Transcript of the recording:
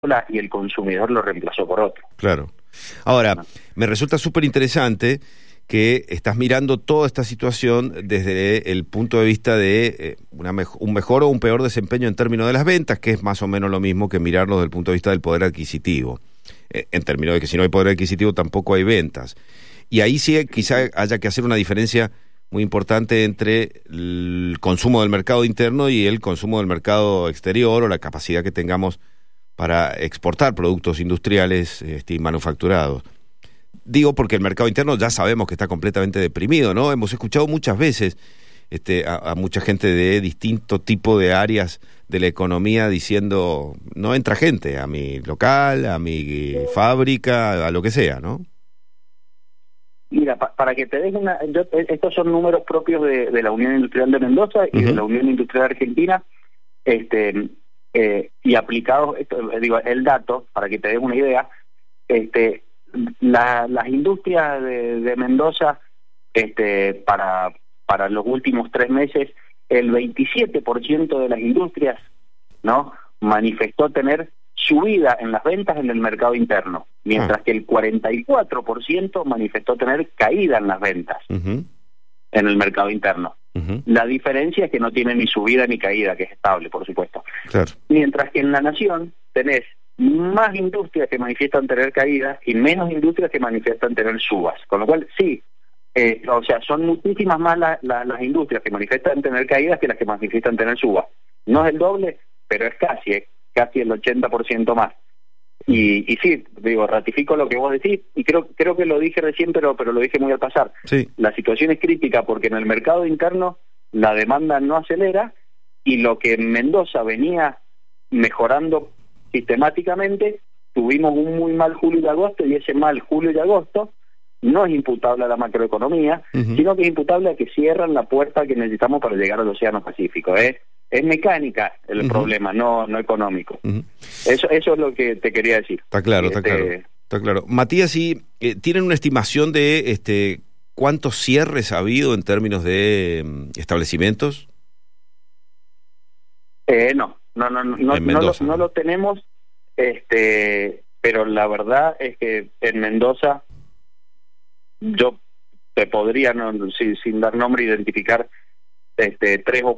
y el consumidor lo reemplazó por otro. Claro. Ahora, me resulta súper interesante que estás mirando toda esta situación desde el punto de vista de un mejor o un peor desempeño en términos de las ventas, que es más o menos lo mismo que mirarlo desde el punto de vista del poder adquisitivo, en términos de que si no hay poder adquisitivo tampoco hay ventas. Y ahí sí quizá haya que hacer una diferencia muy importante entre el consumo del mercado interno y el consumo del mercado exterior, o la capacidad que tengamos para exportar productos industriales y manufacturados. Digo porque el mercado interno ya sabemos que está completamente deprimido, ¿no? Hemos escuchado muchas veces a mucha gente de distinto tipo de áreas de la economía diciendo, no entra gente a mi local, a mi fábrica, a lo que sea, ¿no? Mira, para que te des estos son números propios de la Unión Industrial de Mendoza y de la Unión Industrial Argentina, y aplicados, el dato, para que te des una idea, las industrias de Mendoza, para los últimos 3 meses, el 27% de las industrias, ¿no?, manifestó tener subida en las ventas en el mercado interno, mientras que el 44% manifestó tener caída en las ventas en el mercado interno. La diferencia es que no tiene ni subida ni caída, que es estable, por supuesto. Claro. Mientras que en la nación tenés más industrias que manifiestan tener caídas y menos industrias que manifiestan tener subas. Con lo cual, sí, son muchísimas más las industrias que manifiestan tener caídas que las que manifiestan tener subas. No es el doble, pero es casi el 80% más. Y sí, ratifico lo que vos decís, y creo que lo dije recién, pero lo dije muy al pasar. Sí. La situación es crítica porque en el mercado interno la demanda no acelera, y lo que en Mendoza venía mejorando sistemáticamente, tuvimos un muy mal julio y agosto, y ese mal julio y agosto no es imputable a la macroeconomía, sino que es imputable a que cierran la puerta que necesitamos para llegar al Océano Pacífico. Es mecánica el problema, no económico. Eso es lo que te quería decir. Está claro, está claro. Matías, ¿y tienen una estimación de cuántos cierres ha habido en términos de establecimientos? No lo tenemos, pero la verdad es que en Mendoza yo te podría, sin dar nombre, identificar 3 o